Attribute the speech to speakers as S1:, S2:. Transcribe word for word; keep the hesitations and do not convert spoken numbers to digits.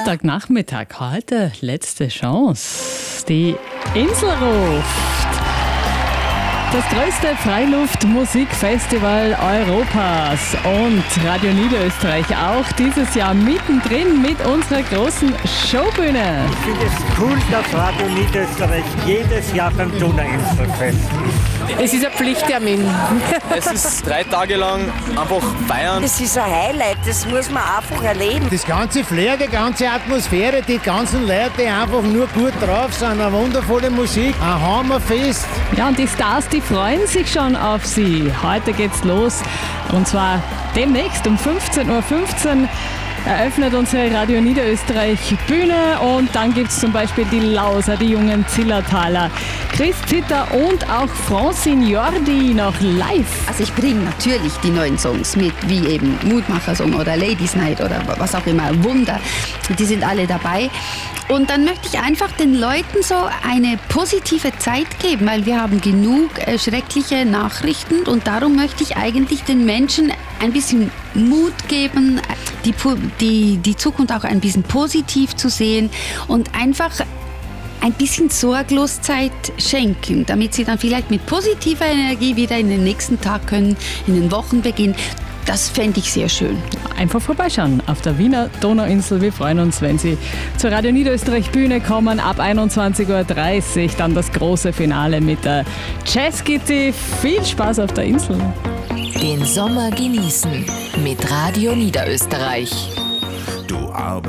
S1: Samstagnachmittag, heute letzte Chance. Die Insel ruft. Das größte Freiluftmusikfestival Europas und Radio Niederösterreich auch dieses Jahr mittendrin mit unserer großen Showbühne.
S2: Ich finde es cool, dass Radio Niederösterreich jedes Jahr beim Donauinselfest ist.
S3: Es ist ein Pflichttermin.
S4: Es ist drei Tage lang einfach feiern.
S5: Das ist ein Highlight, das muss man einfach erleben.
S6: Das ganze Flair, die ganze Atmosphäre, die ganzen Leute, die einfach nur gut drauf sind, eine wundervolle Musik, ein Hammerfest.
S1: Ja, und die Stars, die freuen sich schon auf Sie. Heute geht's los und zwar demnächst um fünfzehn Uhr fünfzehn eröffnet unsere Radio Niederösterreich Bühne und dann gibt es zum Beispiel die Lauser, die jungen Zillertaler, Chris Zitter und auch Francine Jordi noch live.
S7: Also ich bringe natürlich die neuen Songs mit, wie eben Mutmacher-Song oder Ladies Night oder was auch immer, Wunder, die sind alle dabei. Und dann möchte ich einfach den Leuten so eine positive Zeit geben, weil wir haben genug äh, schreckliche Nachrichten und darum möchte ich eigentlich den Menschen ein bisschen Mut geben, die, die, die Zukunft auch ein bisschen positiv zu sehen und einfach ein bisschen Sorgloszeit schenken, damit sie dann vielleicht mit positiver Energie wieder in den nächsten Tag können, in den Wochenbeginn. Das fände ich sehr schön.
S1: Einfach vorbeischauen auf der Wiener Donauinsel. Wir freuen uns, wenn Sie zur Radio Niederösterreich Bühne kommen. Ab einundzwanzig Uhr dreißig dann das große Finale mit der Jazzgitti. Viel Spaß auf der Insel.
S8: Den Sommer genießen mit Radio Niederösterreich.
S9: Du Arbeit.